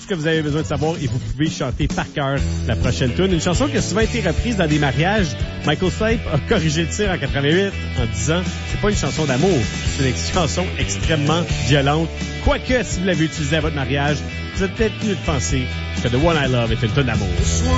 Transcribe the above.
que vous avez besoin de savoir et vous pouvez chanter par cœur la prochaine tune. Une chanson qui a souvent été reprise dans des mariages. Michael Stipe a corrigé le tir en 88 en disant c'est pas une chanson d'amour, c'est une chanson extrêmement violente. Quoique, si vous l'avez utilisée à votre mariage, vous êtes peut-être mieux de penser que The One I Love est une tune d'amour.